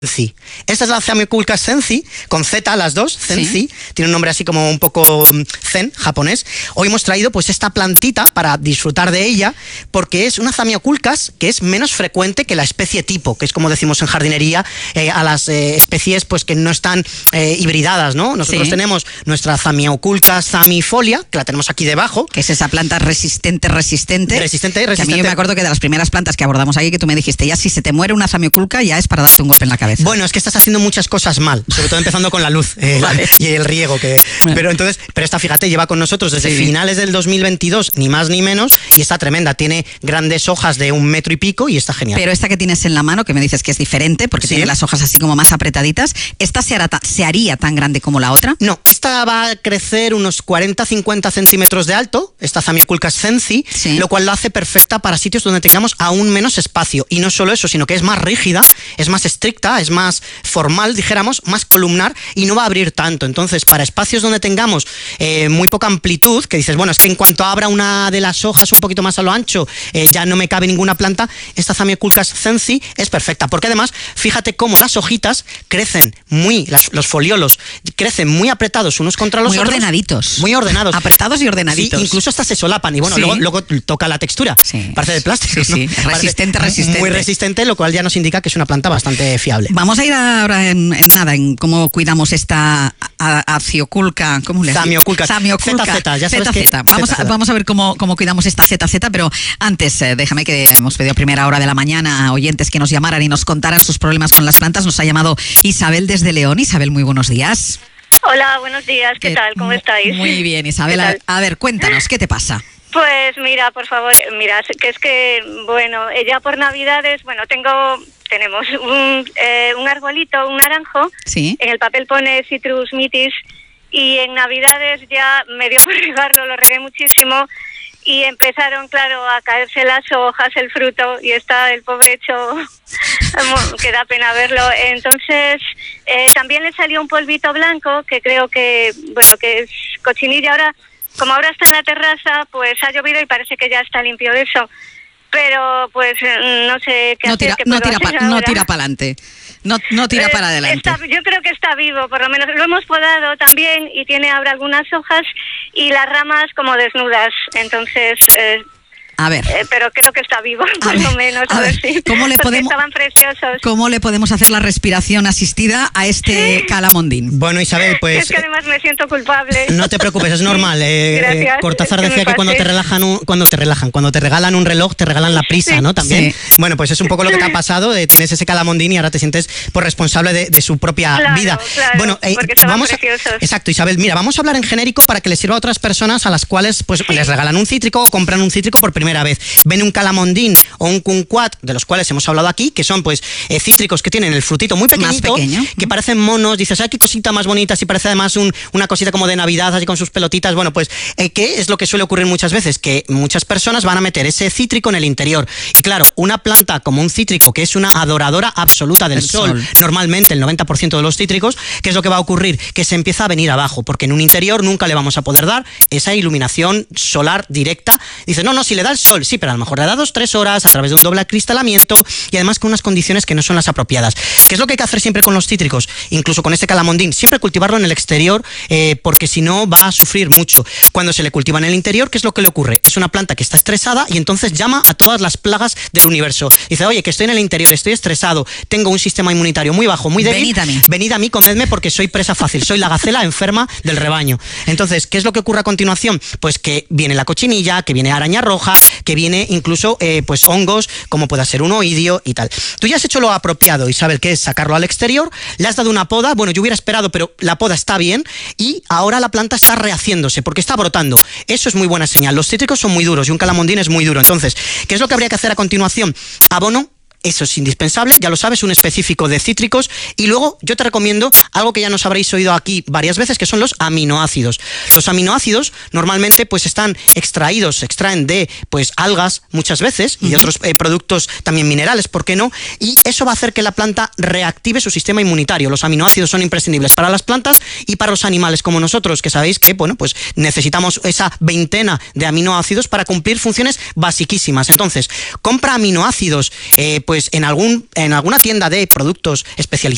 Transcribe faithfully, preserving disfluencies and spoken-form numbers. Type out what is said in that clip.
Cenci. Esta es la Zamioculcas cenci, con Z las dos, cenci, ¿sí? Tiene un nombre así como un poco zen, japonés. Hoy hemos traído pues esta plantita para disfrutar de ella, porque es una Zamioculcas que es menos frecuente que la especie tipo, que es como decimos en jardinería, eh, a las eh, especies pues que no están eh, hibridadas, ¿no? Nosotros sí. tenemos nuestra Zamioculcas zamifolia, que la tenemos aquí debajo. Que es esa planta resistente, resistente. Resistente, resistente. Que a mí yo me acuerdo que de las primeras plantas que abordamos aquí, que tú me dijiste, ya si se te muere una Zamioculca, ya es para darte un golpe en la cabeza. Bueno, es que estás haciendo muchas cosas mal, sobre todo empezando con la luz eh, vale. y el riego. Que, bueno. Pero entonces, pero esta, fíjate, lleva con nosotros desde sí. finales del dos mil veintidós, ni más ni menos, y está tremenda. Tiene grandes hojas de un metro y pico y está genial. Pero esta que tienes en la mano, que me dices que es diferente, porque sí. tiene las hojas así como más apretaditas, ¿esta se, hará se haría tan grande como la otra? No, esta va a crecer unos cuarenta a cincuenta centímetros de alto, esta Zamioculcas cenci, sí. lo cual lo hace perfecta para sitios donde tengamos aún menos espacio. Y no solo eso, sino que es más rígida, es más estricta, es más formal, dijéramos, más columnar y no va a abrir tanto. Entonces, para espacios donde tengamos eh, muy poca amplitud, que dices, bueno, es que en cuanto abra una de las hojas un poquito más a lo ancho, eh, ya no me cabe ninguna planta, esta Zamioculcas cenci es perfecta, porque además, fíjate cómo las hojitas crecen muy, las, los foliolos crecen muy apretados unos contra los muy otros. Muy ordenaditos. Muy ordenados. Apretados y ordenaditos. Sí, incluso hasta se solapan y bueno, sí. luego, luego toca la textura. Sí. Parece de plástico, sí, sí. ¿no? Resistente, Parece resistente. Muy resistente, lo cual ya nos indica que es una planta bastante fiable. Vamos a ir ahora en, en nada, en cómo cuidamos esta Zamioculca, ¿cómo le Zamioculca. Zamioculca. Z Z, ya sabes Z Z. que... Vamos, Z Z. A, vamos a ver cómo, cómo cuidamos esta Z Z, pero antes, eh, déjame que hemos pedido a primera hora de la mañana a oyentes que nos llamaran y nos contaran sus problemas con las plantas. Nos ha llamado Isabel desde León. Isabel, muy buenos días. Hola, buenos días, ¿qué eh, tal? ¿Cómo estáis? Muy bien, Isabel. A, a ver, cuéntanos, ¿qué te pasa? Pues mira, por favor, mira, que es que, bueno, ya por Navidades, bueno, tengo... Tenemos un, eh, un arbolito, un naranjo, ¿sí? En el papel pone Citrus mitis y en Navidades ya me dio por regarlo, lo regué muchísimo y empezaron, claro, a caerse las hojas, el fruto y está el pobre hecho, que da pena verlo. Entonces eh, también le salió un polvito blanco que creo que, bueno, que es cochinilla. Ahora, como ahora está en la terraza, pues ha llovido y parece que ya está limpio de eso. Pero, pues, no sé qué no hacer. Tira, ¿Qué no, tira hacer pa, no tira para adelante. No, no tira para adelante. Está, yo creo que está vivo, por lo menos. Lo hemos podado también y tiene ahora algunas hojas y las ramas como desnudas. Entonces... Eh, A ver. Eh, pero creo que está vivo, más ver, o menos. A, a ver, ver si. ¿Cómo le podemos, estaban preciosos. ¿Cómo le podemos hacer la respiración asistida a este sí. calamondín? Bueno, Isabel, pues... Es que además me siento culpable. No te preocupes, es normal. Eh, Gracias. Cortázar es que decía que cuando te relajan, un, cuando te relajan, cuando te regalan un reloj, te regalan la prisa, sí. ¿no? También. Sí. Bueno, pues es un poco lo que te ha pasado. Eh, tienes ese calamondín y ahora te sientes pues, responsable de, de su propia claro, vida. Claro, bueno, eh, porque estaban vamos a, preciosos. Exacto, Isabel. Mira, vamos a hablar en genérico para que les sirva a otras personas a las cuales pues sí. les regalan un cítrico o compran un cítrico por primera vez. Ven un calamondín o un kumquat, de los cuales hemos hablado aquí, que son pues eh, cítricos que tienen el frutito muy pequeñito, pequeño. que parecen monos, dices, ay, qué cosita más bonita, si parece además un, una cosita como de Navidad, así con sus pelotitas. Bueno, pues, eh, ¿qué es lo que suele ocurrir muchas veces? Que muchas personas van a meter ese cítrico en el interior. Y claro, una planta como un cítrico, que es una adoradora absoluta del sol, sol, normalmente el noventa por ciento de los cítricos, ¿qué es lo que va a ocurrir? Que se empieza a venir abajo, porque en un interior nunca le vamos a poder dar esa iluminación solar directa. Dices, no, no, si le da el sol, sí, pero a lo mejor le da dos, tres horas a través de un doble acristalamiento y además con unas condiciones que no son las apropiadas. ¿Qué es lo que hay que hacer siempre con los cítricos? Incluso con este calamondín, siempre cultivarlo en el exterior, eh, porque si no va a sufrir mucho. Cuando se le cultiva en el interior, ¿qué es lo que le ocurre? Es una planta que está estresada y entonces llama a todas las plagas del universo. Dice, oye, que estoy en el interior, estoy estresado, tengo un sistema inmunitario muy bajo, muy débil. Venid a mí. Venid a mí, comedme porque soy presa fácil, soy la gacela enferma del rebaño. Entonces, ¿qué es lo que ocurre a continuación? Pues que viene la cochinilla, que viene araña roja, que viene incluso eh, pues hongos, como pueda ser un oidio y tal. Tú ya has hecho lo apropiado, Isabel, que es sacarlo al exterior, le has dado una poda, bueno, yo hubiera esperado, pero la poda está bien y ahora la planta está rehaciéndose porque está brotando. Eso es muy buena señal. Los cítricos son muy duros y un calamondín es muy duro. Entonces, ¿qué es lo que habría que hacer a continuación? Abono. Eso es indispensable, ya lo sabes, un específico de cítricos. Y luego yo te recomiendo algo que ya nos habréis oído aquí varias veces, que son los aminoácidos. Los aminoácidos normalmente pues están extraídos, se extraen de pues algas muchas veces y de otros eh, productos también minerales, ¿por qué no? Y eso va a hacer que la planta reactive su sistema inmunitario. Los aminoácidos son imprescindibles para las plantas y para los animales como nosotros, que sabéis que bueno, pues necesitamos esa veintena de aminoácidos para cumplir funciones basiquísimas. Entonces, compra aminoácidos eh, pues en, algún, en alguna tienda de productos especializados